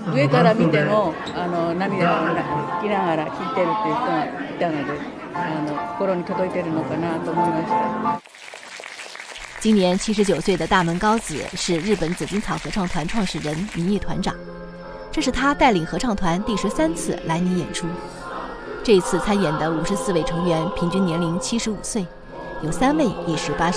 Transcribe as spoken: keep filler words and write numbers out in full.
上から見てもあの涙を拭きながら聴いてるっていう人がいたので、あの心に届いてるのかなと思いました。 今年七十九岁的大门高子是日本紫金草合唱团创始人、名誉团长，这是他带领合唱团第十三次来宁演出。这一次参演的五十四位成员平均年龄七十五岁，有三位已是八十